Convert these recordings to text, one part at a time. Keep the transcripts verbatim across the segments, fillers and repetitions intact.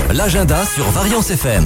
L'agenda sur Variance F M.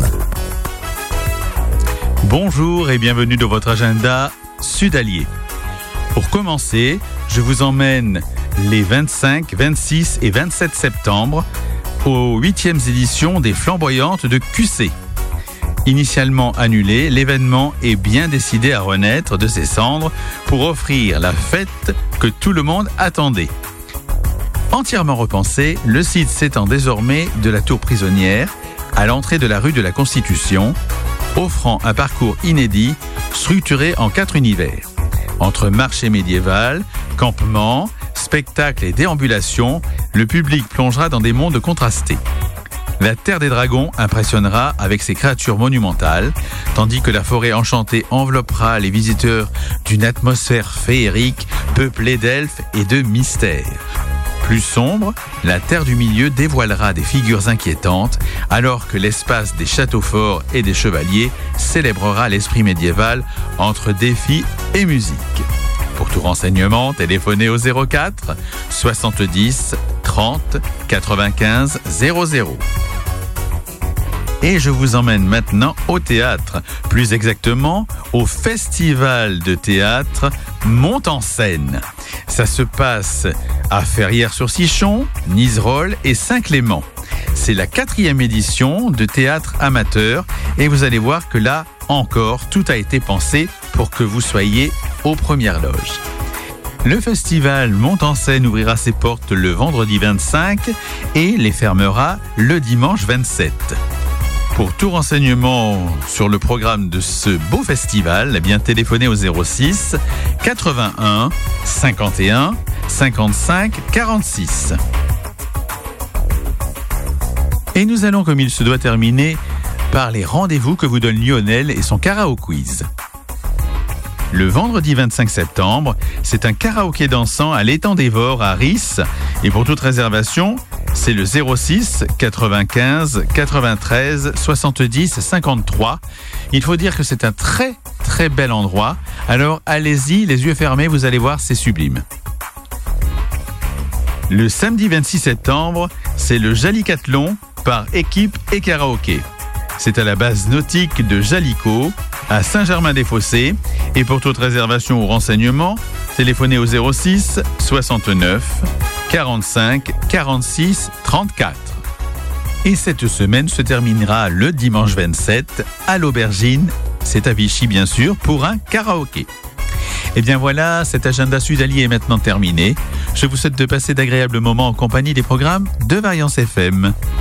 Bonjour et bienvenue dans votre agenda Sud-Allier. Pour commencer, je vous emmène les vingt-cinq, vingt-six et vingt-sept septembre aux huitièmes éditions des Flamboyantes de Q C. Initialement annulé, l'événement est bien décidé à renaître de ses cendres pour offrir la fête que tout le monde attendait. Entièrement repensé, le site s'étend désormais de la tour prisonnière à l'entrée de la rue de la Constitution, offrant un parcours inédit structuré en quatre univers. Entre marché médiéval, campement, spectacle et déambulation, le public plongera dans des mondes contrastés. La Terre des Dragons impressionnera avec ses créatures monumentales, tandis que la forêt enchantée enveloppera les visiteurs d'une atmosphère féerique peuplée d'elfes et de mystères. Plus sombre, la Terre du Milieu dévoilera des figures inquiétantes, alors que l'espace des châteaux forts et des chevaliers célébrera l'esprit médiéval entre défis et musique. Pour tout renseignement, téléphonez au zéro quatre soixante-dix trente quatre-vingt-quinze zéro zéro. Et je vous emmène maintenant au théâtre, plus exactement au Festival de théâtre Monte-en-Scène. Ça se passe à Ferrières-sur-Sichon, Niserolles et Saint-Clément. C'est la quatrième édition de théâtre amateur et vous allez voir que là encore, tout a été pensé pour que vous soyez aux premières loges. Le festival Monte-en-Scène ouvrira ses portes le vendredi vingt-cinq et les fermera le dimanche vingt-sept. Pour tout renseignement sur le programme de ce beau festival, eh bien téléphonez au zéro six quatre-vingt-un cinquante et un cinquante-cinq quarante-six. Et nous allons, comme il se doit, terminer par les rendez-vous que vous donne Lionel et son karaoke quiz. Le vendredi vingt-cinq septembre, c'est un karaoké dansant à l'étang des Vors à Ris. Et pour toute réservation, c'est le zéro six quatre-vingt-quinze quatre-vingt-treize soixante-dix cinquante-trois. Il faut dire que c'est un très très bel endroit. Alors allez-y, les yeux fermés, vous allez voir, c'est sublime. Le samedi vingt-six septembre, c'est le Jalicathlon par équipe et karaoké. C'est à la base nautique de Jalico, à Saint-Germain-des-Fossés. Et pour toute réservation ou renseignement, téléphonez au zéro six soixante-neuf quarante-cinq quarante-six trente-quatre. Et cette semaine se terminera le dimanche vingt-sept à l'Aubergine, c'est à Vichy bien sûr, pour un karaoké. Et bien voilà, cet agenda Sud-Allier est maintenant terminé. Je vous souhaite de passer d'agréables moments en compagnie des programmes de Variance F M.